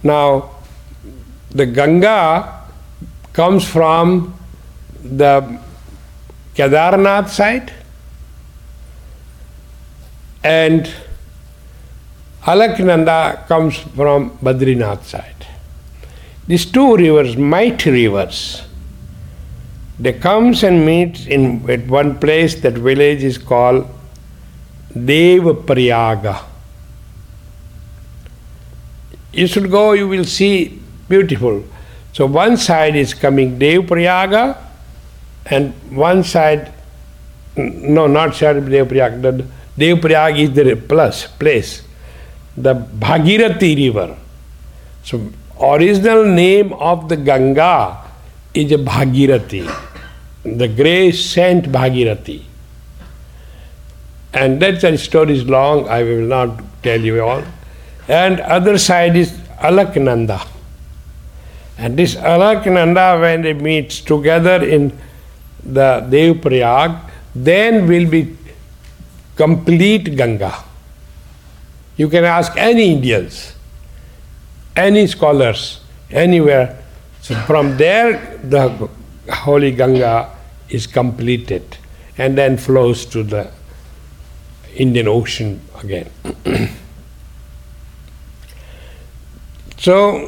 Now, the Ganga comes from the Kedarnath side, and Alaknanda comes from Badrinath side. These two rivers, mighty rivers, they comes and meet at one place. That village is called Devaprayaga. You should go, you will see, beautiful. So one side is coming Devaprayaga, and one side, no, not side of Devaprayaga, the Devaprayaga is the place, the Bhagirathi river. So original name of the Ganga is a Bhagirathi, the great Saint Bhagirathi. And that story is long, I will not tell you all. And other side is Alaknanda. And this Alaknanda, when they meet together in the Devaprayag, then will be complete Ganga. You can ask any Indians, any scholars, anywhere. So from there, the holy Ganga is completed and then flows to the Indian Ocean again. So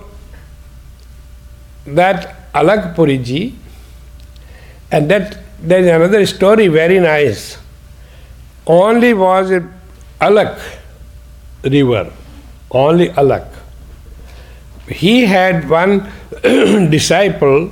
that Alakpuriji, and that there is another story very nice. Only was a Alak river, only Alak. He had one disciple,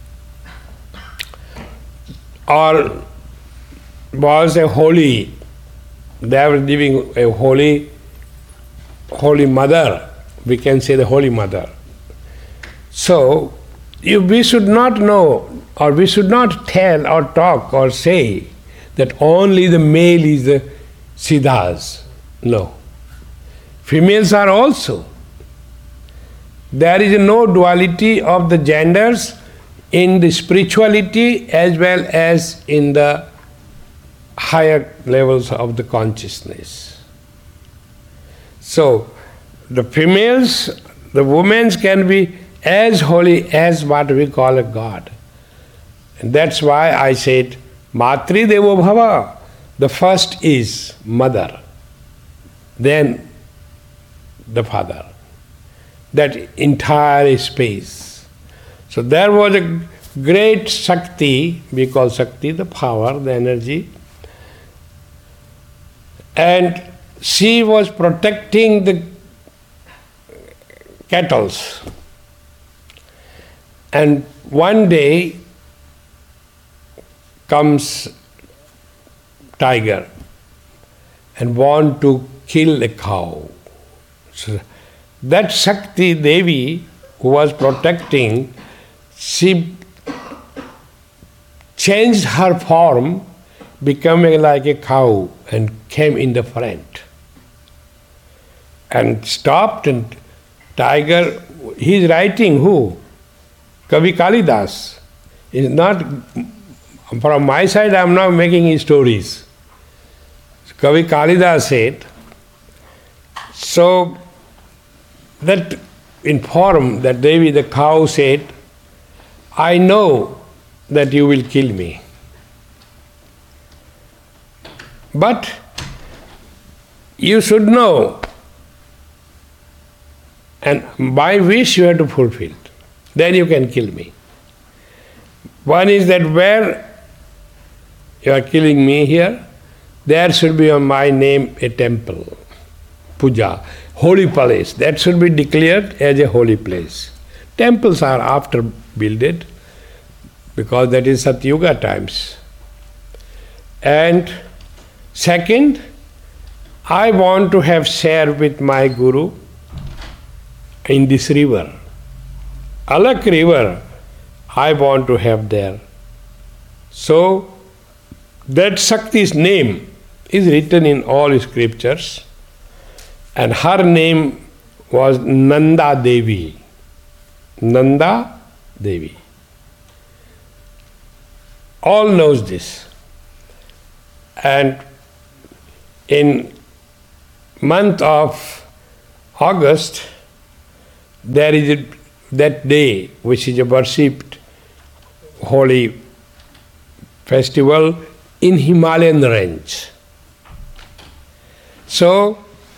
or was a holy, they were giving a holy mother, we can say the holy mother. So we should not know, or we should not tell or talk or say that only the male is the Siddhas. No. Females are also. There is no duality of the genders in the spirituality as well as in the higher levels of the consciousness. So, the females, the women can be as holy as what we call a God. And that's why I said, Matri Devo Bhava. The first is mother, then the father. That entire space. So there was a great Shakti, we call Shakti the power, the energy, and she was protecting the cattle. And one day comes tiger and want to kill a cow. So that Shakti Devi who was protecting, she changed her form, becoming like a cow, and came in the front. And stopped, and tiger, he is writing who? Kavi Kalidas. Is not, from my side I am now making stories. Kavi Kalidas said, so that in form, that Devi, the cow, said, I know that you will kill me. But you should know, and my wish you have to fulfill. Then you can kill me. One is that where you are killing me here, there should be on my name a temple, puja, holy place. That should be declared as a holy place. Temples are after builded, because that is Satyuga times. And second, I want to have share with my Guru in this river. Alak river, I want to have there. So, that Shakti's name is written in all scriptures, and her name was Nanda Devi. Nanda Devi. All knows this. And in month of August, there is that day, which is a worshipped holy festival in Himalayan range. So,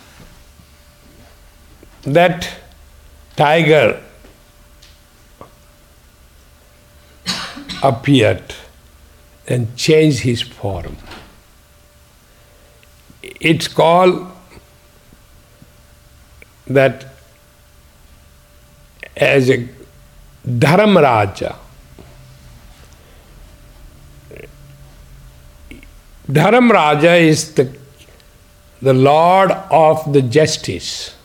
that tiger appeared and changed his form. It's called that as a Dharamraja. Dharamraja is the Lord of the justice.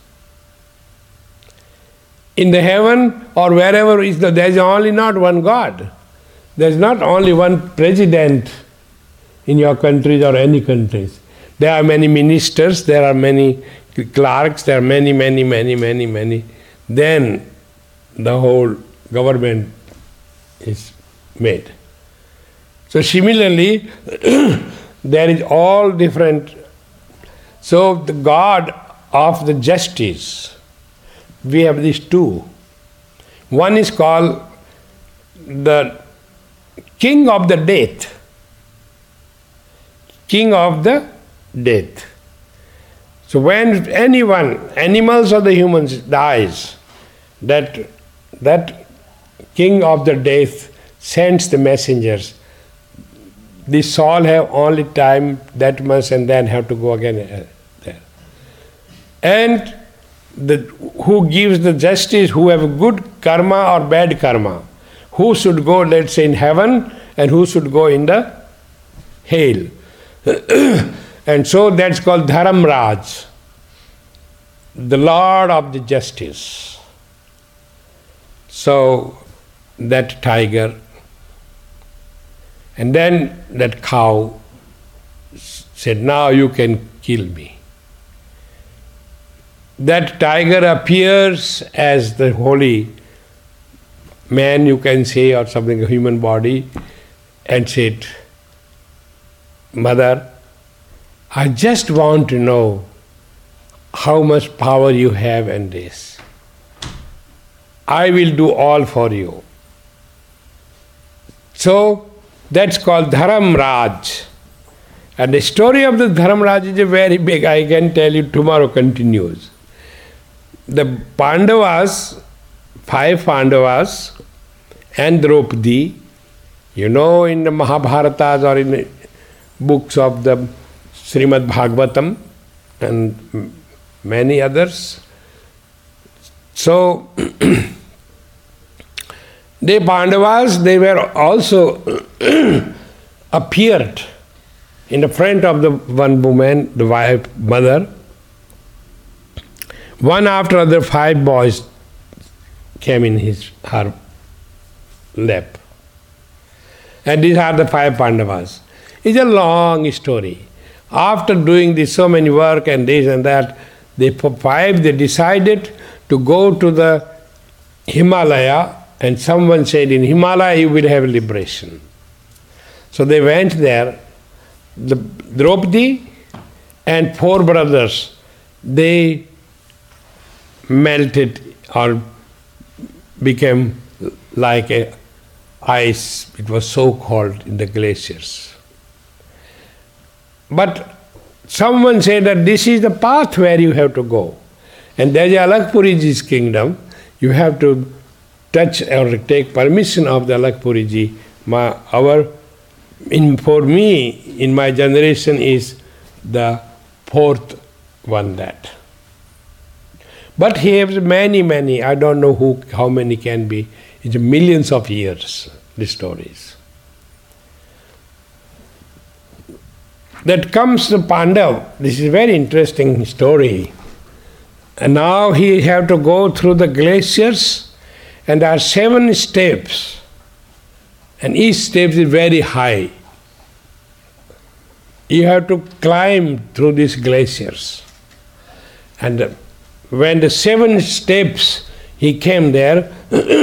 In the heaven or wherever there is only not one God. There is not only one president in your countries or any countries. There are many ministers, there are many clerks, there are many. Then the whole government is made. So similarly, there is all different. So the God of the justice, we have these two. One is called the King of the Death. King of the Death. So when anyone, animals or the humans, dies, that King of the Death sends the messengers. The soul have only time that much and then have to go again there. And who gives the justice, who have good karma or bad karma, who should go, let's say, in heaven and who should go in the hell. And so that's called Dharamraj, the Lord of the justice. So that tiger, and then that cow said, now you can kill me. That tiger appears as the holy man, you can say, or something, a human body, and said, Mother, I just want to know how much power you have in this. I will do all for you. So that's called Dharamraj. And the story of the Dharamraj is a very big, I can tell you, tomorrow continues. The Pandavas, 5 Pandavas and Draupadi, in the Mahabharatas or in the books of the Srimad Bhagavatam and many others. So, the Pandavas, they were also appeared in the front of the one woman, the wife, mother. One after other, 5 boys came in her lap. And these are the 5 Pandavas. It's a long story. After doing this so many work and this and that, they 5, they decided to go to the Himalaya, and someone said, in Himalaya you will have liberation. So they went there. The Draupadi and 4 brothers, they melted or became like a ice. It was so cold in the glaciers. But someone said that this is the path where you have to go. And there is Alakpuriji's kingdom. You have to touch or take permission of the Alakpuriji. For me, in my generation, is the 4th one that. But he has many, I don't know how many can be. It's millions of years, the stories. That comes to Pandav. This is a very interesting story. And now he have to go through the glaciers, and there are 7 steps, and each step is very high. You have to climb through these glaciers. And when the 7 steps he came there,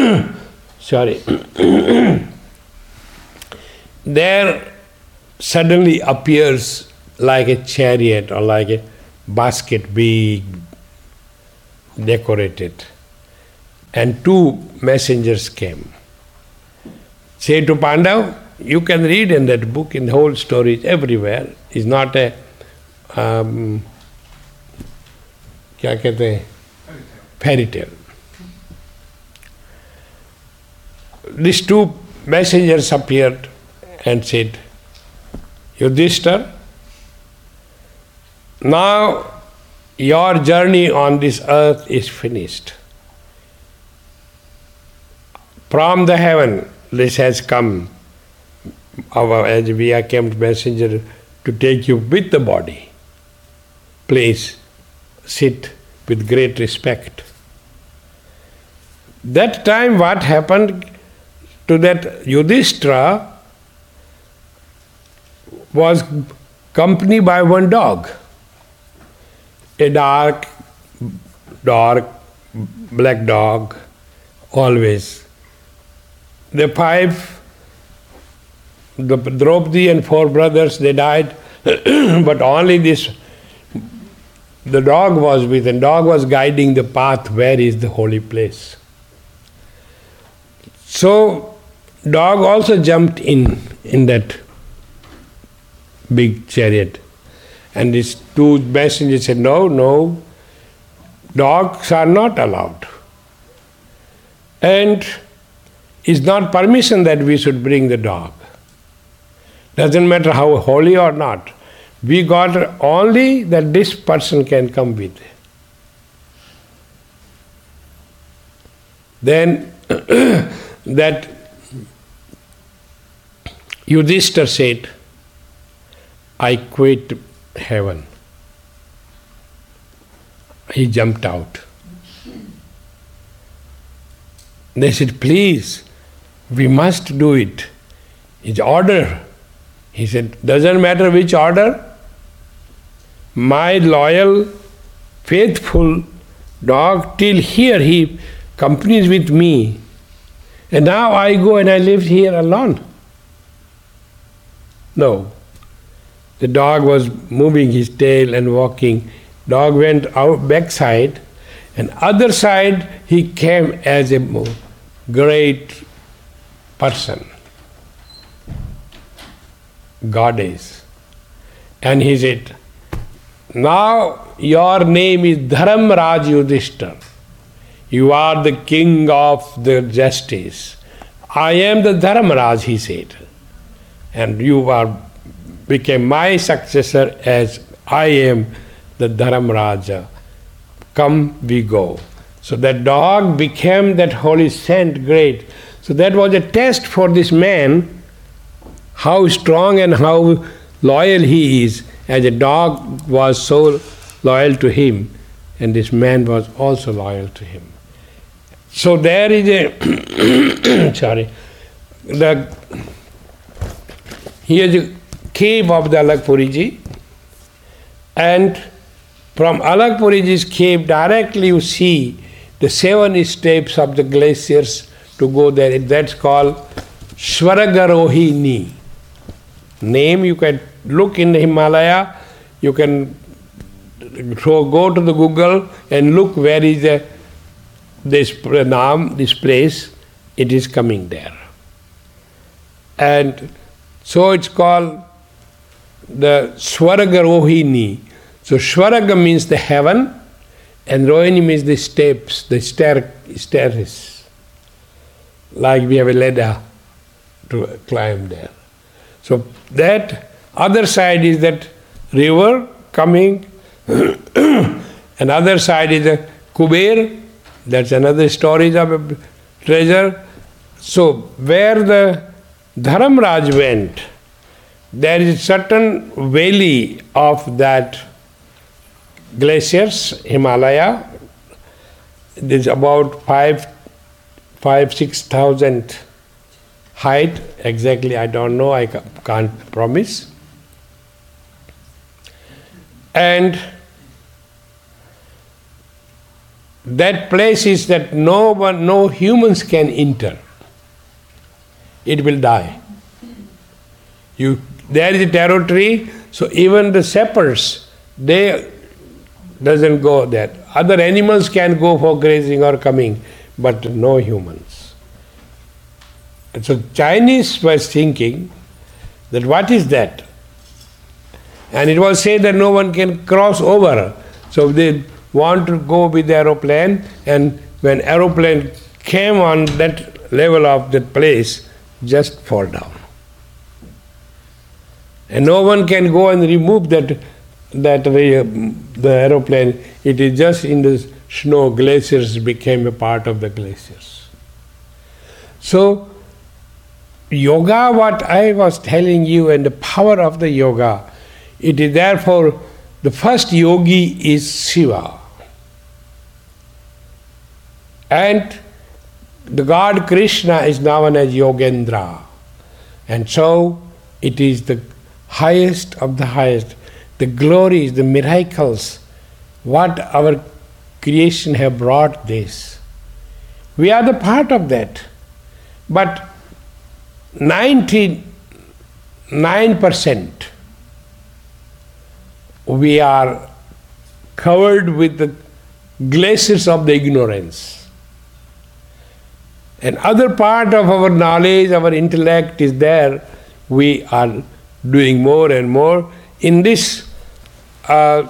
there suddenly appears like a chariot or like a basket, big, decorated. and two messengers came. Say to Pandav, you can read in that book, in the whole story, everywhere. It's not a क्या कहते हैं, fairy tale. These two messengers appeared and said, Yudhishthira, now your journey on this earth is finished. From the heaven, this has come, as we are come messenger to take you with the body. Please sit with great respect. That time what happened to that Yudhishthira was accompanied by one dog. A dark, black dog, always. The Draupadi and four brothers, they died, but only the dog was with, and dog was guiding the path where is the holy place. So, dog also jumped in that big chariot. And these two messengers said, no, dogs are not allowed. And it's not permission that we should bring the dog. Doesn't matter how holy or not. We got only that this person can come with. Then that Yudhishthira said, I quit heaven. He jumped out. They said, please, we must do it. It's order. He said, doesn't matter which order. My loyal, faithful dog, till here he accompanies with me. And now I go and I live here alone. No. The dog was moving his tail and walking. Dog went out backside, and other side he came as a great person, goddess. And he said, now your name is Dharamraj Yudhishthira. You are the king of the justice. I am the Dharamraj, he said. And you became my successor as I am the Dharamraja. Come, we go. So that dog became that holy saint, great. So that was a test for this man, how strong and how loyal he is. As a dog was so loyal to him, and this man was also loyal to him. So there is a here is a cave of the Alakpuriji, and from Alakpuriji's cave directly you see the 7 steps of the glaciers to go there. That's called Swaragarohini. Name you can look in the Himalaya, you can go to the Google and look where is this place, it is coming there. And so it's called the Swaragarohini. So Swaraga means the heaven, and Rohini means the steps, the staircase. Like we have a ladder to climb there. So that other side is that river coming, and other side is the Kuber, that's another storage of a treasure. So where the Dharamraj went, there is a certain valley of that glaciers, Himalaya. There's about 5,000-6,000 height. Exactly, I don't know, I can't promise. And that place is that no humans can enter. It will die. There is a territory, so even the shepherds, they doesn't go there. Other animals can go for grazing or coming, but no humans. And so Chinese was thinking that what is that? And it was said that no one can cross over. So they want to go with the aeroplane, and when aeroplane came on that level of that place, just fall down. And no one can go and remove the aeroplane. It is just in the snow. Glaciers became a part of the glaciers. So yoga, what I was telling you, and the power of the yoga, it is therefore the first yogi is Shiva. And the God Krishna is known as Yogendra. And so it is the highest of the highest. The glories, the miracles, what our creation have brought this. We are the part of that. But 99% we are covered with the glaciers of the ignorance. And other part of our knowledge, our intellect is there. We are doing more and more. In this world,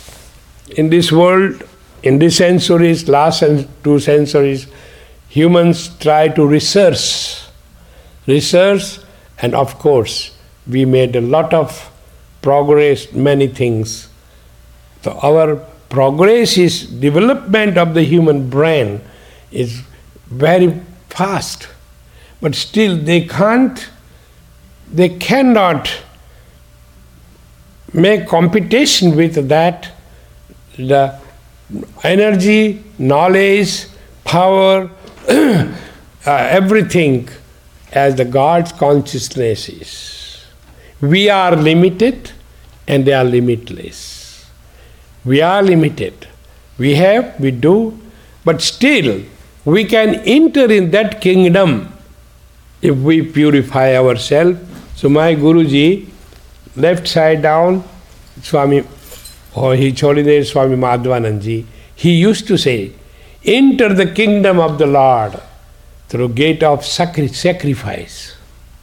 in these centuries, last 2 centuries, humans try to research, and of course, we made a lot of progress, many things. So our progress is development of the human brain is very fast, but still they cannot make competition with that, the energy, knowledge, power, everything as the God's consciousness is. We are limited and they are limitless. We are limited. We have, we do, but still we can enter in that kingdom if we purify ourselves. So my Guruji, left side down, Swami, or His Holiness Swami Madhvanandji, he used to say, enter the kingdom of the Lord through gate of sacrifice.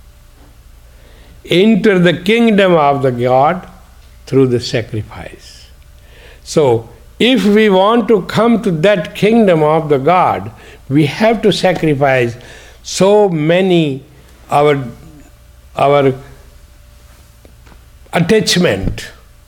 Enter the kingdom of the God through the sacrifice. So, if we want to come to that kingdom of the God, we have to sacrifice so many our attachment.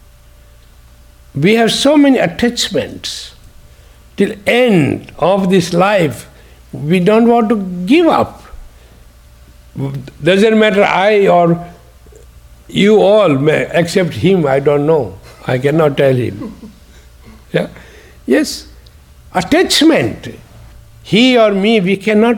We have so many attachments. Till end of this life, we don't want to give up. Doesn't matter I or you all, except him, I don't know. I cannot tell him. Yeah? Yes, attachment. He or me, we cannot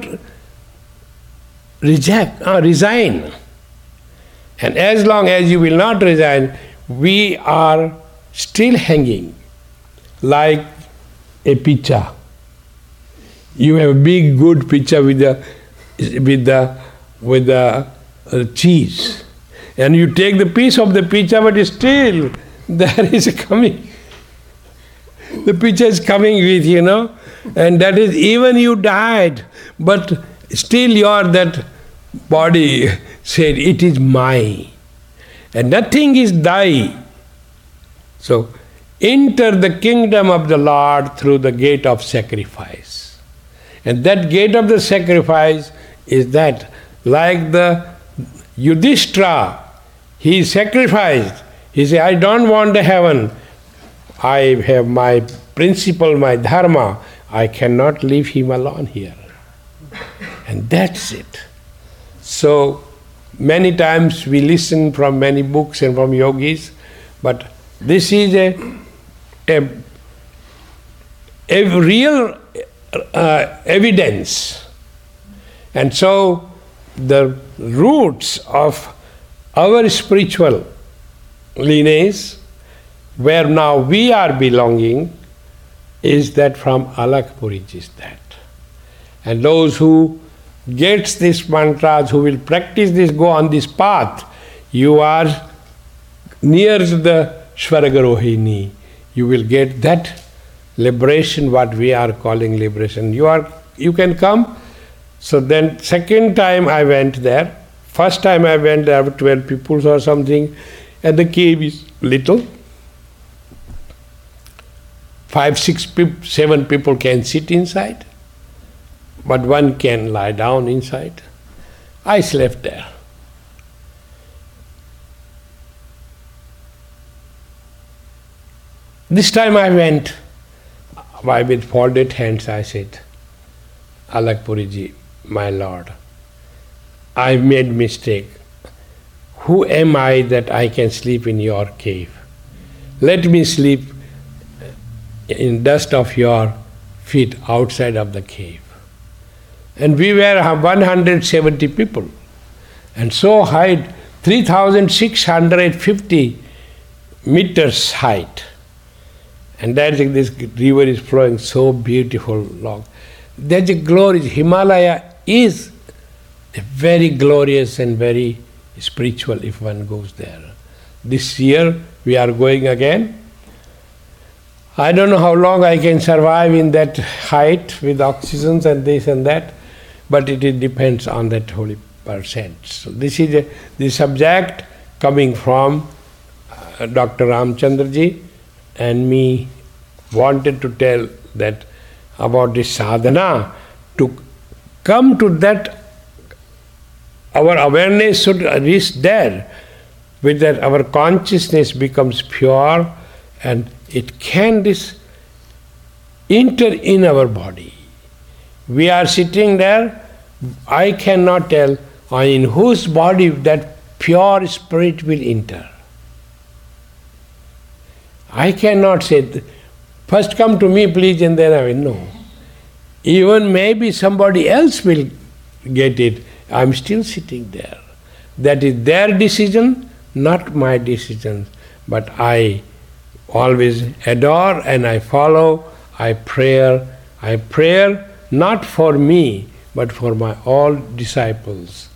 resign. And as long as you will not resign, we are still hanging like a pitcher. You have a big good pitcher with the cheese, and you take the piece of the pitcher, but still there is coming. The pitcher is coming with, and that is even you died, but still that body said, it is mine, and nothing is thy. So, enter the kingdom of the Lord through the gate of sacrifice. And that gate of the sacrifice is that, like the Yudhishthira, he sacrificed. He said, I don't want the heaven. I have my principle, my dharma. I cannot leave him alone here. And that's it. So, many times we listen from many books and from yogis, but this is a real evidence. And so the roots of our spiritual lineage, where now we are belonging, is that from Alakpuri is that. And those who gets this mantras, who will practice this, go on this path, you are near the Shvaragarohini. You will get that liberation, what we are calling liberation. You are you can come. So then second time I went there. First time I went there were 12 people or something, and the cave is little. 5, 6, 7 people can sit inside, but one can lie down inside. I slept there. This time I went, with folded hands I said, Alak Puriji, my Lord, I made mistake. Who am I that I can sleep in your cave? Let me sleep in dust of your feet outside of the cave. And we were 170 people. And so high, 3,650 meters height. And this river is flowing so beautiful long. There's a glory. Himalaya is very glorious and very spiritual if one goes there. This year we are going again. I don't know how long I can survive in that height with oxygen and this and that, but it depends on that holy percent. So this is the subject coming from Dr. Ramchandraji, and me wanted to tell that about this sadhana. To come to that, our awareness should reach there. With that our consciousness becomes pure and it can enter in our body. We are sitting there, I cannot tell in whose body that pure spirit will enter. I cannot say, first come to me please, and then I will know. Even maybe somebody else will get it. I am still sitting there. That is their decision, not my decision. But I always adore and I follow, I pray not for me, but for my all disciples.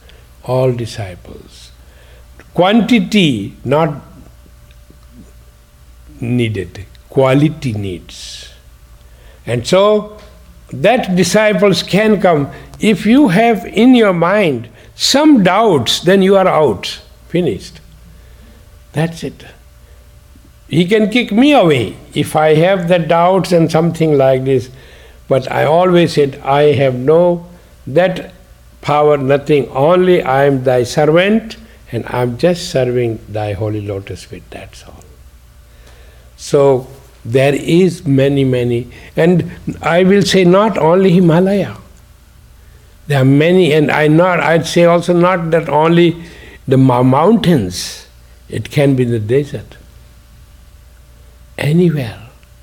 Quantity not needed, quality needs. And so that disciples can come. If you have in your mind some doubts, then you are out, finished. That's it. He can kick me away if I have the doubts and something like this. But I always said, I have no that power, nothing, only I am thy servant and I am just serving thy holy lotus feet, that's all. So there is many, and I will say not only Himalaya. There are many, and I'd say also not that only the mountains. It can be the desert. Anywhere.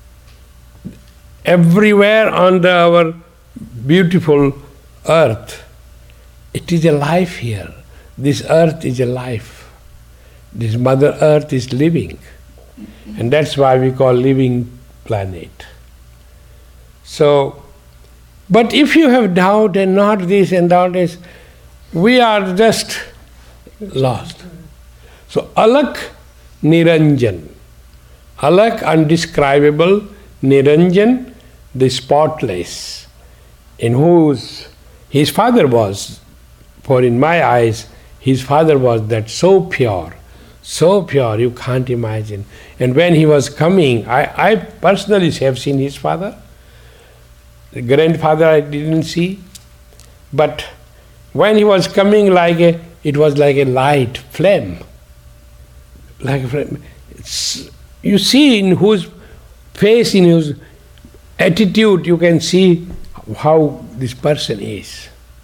Everywhere on our beautiful earth. It is a life here. This earth is a life. This Mother Earth is living. And that's why we call living planet. So, but if you have doubt and not this and not this, we are just lost. So, Alak Niranjan. Alak, undescribable, Niranjan, the spotless, in whose his father was, for in my eyes, his father was that so pure you can't imagine. And when he was coming, I personally have seen his father. The grandfather I didn't see. But when he was coming it was like a light, flame. Like a flame. You see in whose face, in whose attitude, you can see how this person is.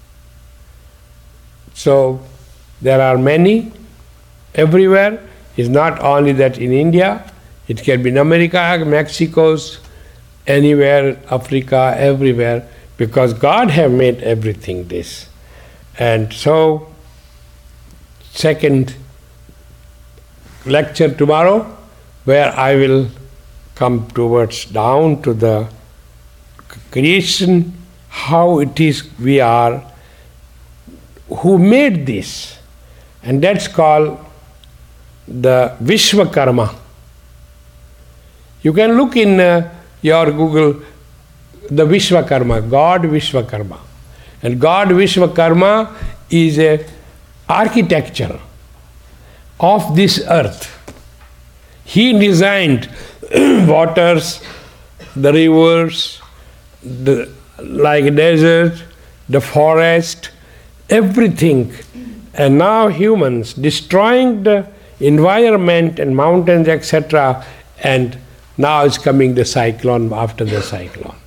So, there are many everywhere. It's not only that in India, it can be in America, Mexico, anywhere, Africa, everywhere, because God have made everything this. And so, second lecture tomorrow, where I will come towards down to the creation, how it is we are, who made this. And that's called the Vishwakarma. You can look in your Google the Vishwakarma, God Vishwakarma. And God Vishwakarma is a architecture of this earth. He designed waters, the rivers, like desert, the forest, everything. And now humans destroying the environment and mountains, etc. And now is coming the cyclone after the cyclone.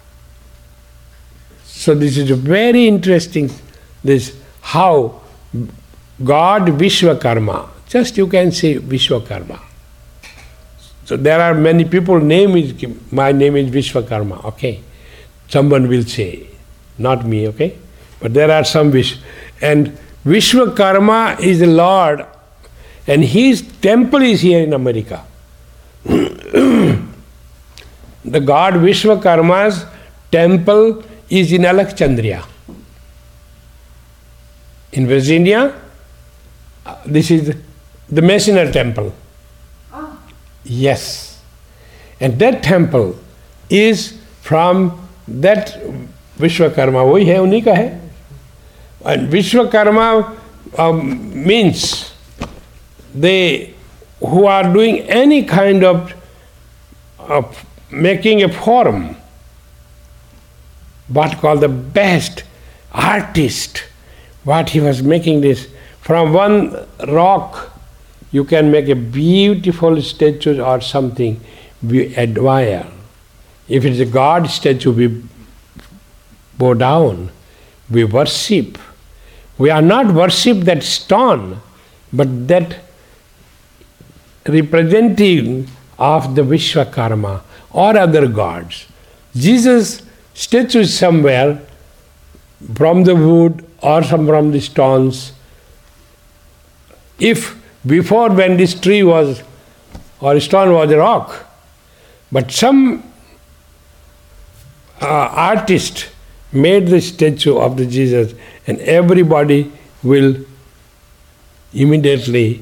So this is a very interesting, this how God Vishwakarma, just you can say Vishwakarma. So there are many people, my name is Vishwakarma, okay. Someone will say, not me, okay. But there are some and Vishwakarma is the Lord, and his temple is here in America. The God Vishwakarma's temple is in Alexandria. In Virginia, this is the Masonry temple. Oh. Yes. And that temple is from that Vishwakarma. वही है, उन्हीं का है. And Vishwakarma means they who are doing any kind of making a form, what called the best artist, what he was making this. From one rock you can make a beautiful statue or something we admire. If it is a God statue, we bow down, we worship. We are not worship that stone, but that representative of the Vishwakarma or other gods. Jesus' statue is somewhere from the wood or from the stones. If before, when this tree was or stone was a rock, but some artist made the statue of the Jesus, and everybody will immediately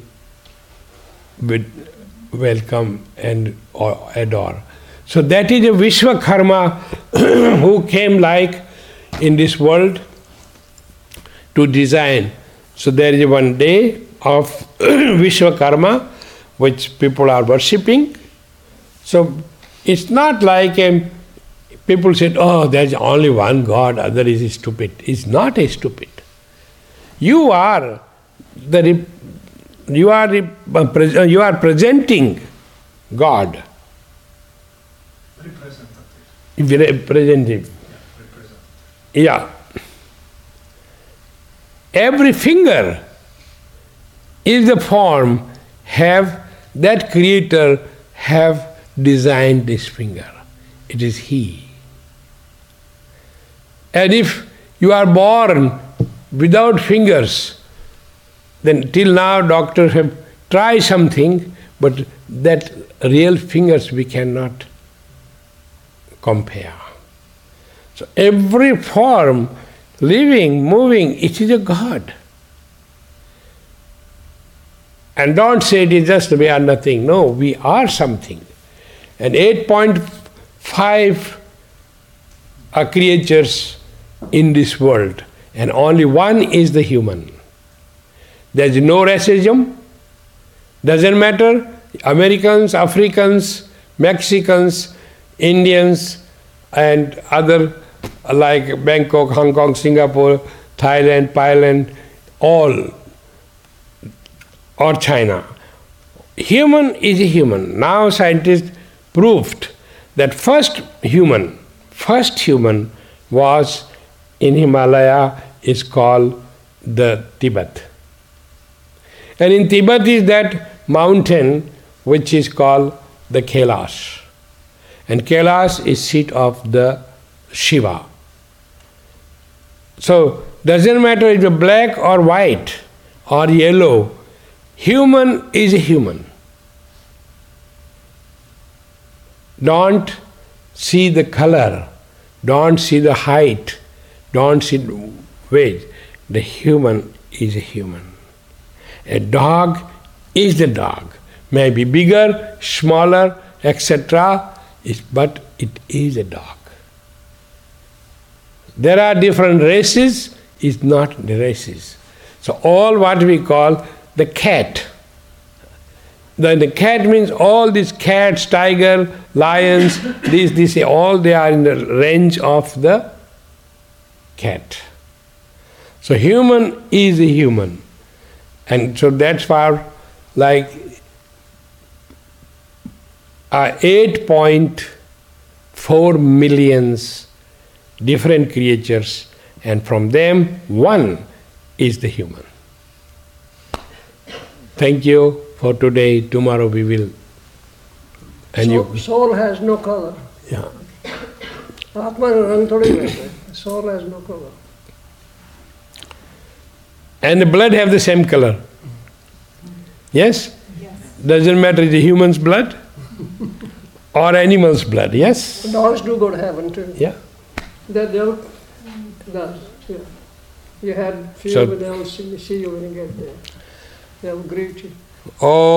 welcome and adore. So that is a Vishwakarma who came like in this world to design. So there is one day of Vishwakarma which people are worshipping. So it's not like people said, oh, there's only one God, other is stupid. It's not a stupid. You are presenting God. Representative. Yeah. Every finger is the form that creator have designed this finger. It is he. And if you are born without fingers, then till now doctors have tried something, but that real fingers we cannot compare. So every form, living, moving, it is a God. And don't say it is just we are nothing. No, we are something. And 8.5 are creatures in this world, and only one is the human. There is no racism. Doesn't matter, Americans, Africans, Mexicans, Indians, and other like Bangkok, Hong Kong, Singapore, Thailand, all, or China. Human is a human. Now scientists proved that first human was in Himalaya, is called the Tibet. And in Tibet is that mountain which is called the Kailash. And Kailash is seat of the Shiva. So doesn't matter if it's black or white or yellow, human is a human. Don't see the color, don't see the height, don't see the weight. The human is a human. A dog is the dog. Maybe bigger, smaller, etc., but it is a dog. There are different races, is not the races. So all what we call the cat. The cat means all these cats, tiger, lions, these all they are in the range of the cat. So human is a human. And so that's why like 8.4 millions different creatures, and from them one is the human. Thank you for today. Tomorrow we will. And soul has no color. Yeah. Atma rang thodi रहता है. Soul has no color. And the blood have the same color. Yes? Yes. Doesn't matter the human's blood or animal's blood, yes? Dogs do go to heaven too. Yeah. They'll does, yeah. You had few, So- but they'll see you when you get there. They'll greet you. Oh.